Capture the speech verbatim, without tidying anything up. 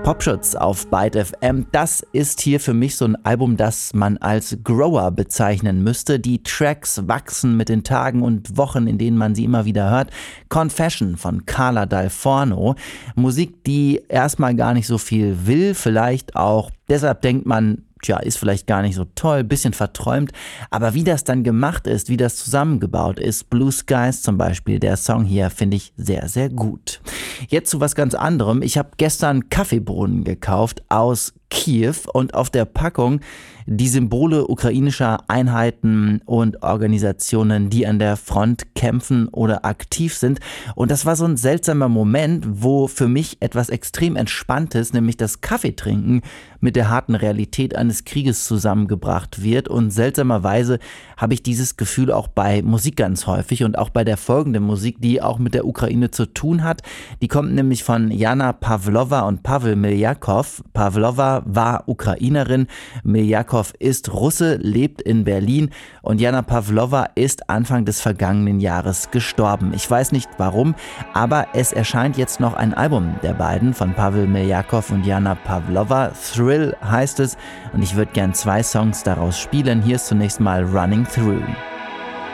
Popschutz auf Byte F M. Das ist hier für mich so ein Album, das man als Grower bezeichnen müsste. Die Tracks wachsen mit den Tagen und Wochen, in denen man sie immer wieder hört. Confession von Carla Dal Forno. Musik, die erstmal gar nicht so viel will, vielleicht auch deshalb denkt man, tja, ist vielleicht gar nicht so toll, bisschen verträumt, aber wie das dann gemacht ist, wie das zusammengebaut ist, Blue Skies zum Beispiel, der Song hier, finde ich sehr, sehr gut. Jetzt zu was ganz anderem. Ich habe gestern Kaffeebohnen gekauft aus Kiew und auf der Packung die Symbole ukrainischer Einheiten und Organisationen, die an der Front kämpfen oder aktiv sind. Und das war so ein seltsamer Moment, wo für mich etwas extrem Entspanntes, nämlich das Kaffeetrinken, mit der harten Realität eines Krieges zusammengebracht wird. Und seltsamerweise habe ich dieses Gefühl auch bei Musik ganz häufig und auch bei der folgenden Musik, die auch mit der Ukraine zu tun hat. Die kommt nämlich von Jana Pawlowa und Paweł Miljakow. Pawlowa war Ukrainerin, Miljakow ist Russe, lebt in Berlin und Jana Pawlowa ist Anfang des vergangenen Jahres gestorben. Ich weiß nicht warum, aber es erscheint jetzt noch ein Album der beiden von Paweł Miljakow und Jana Pawlowa. Thrill heißt es und ich würde gern zwei Songs daraus spielen. Hier ist zunächst mal Running Through.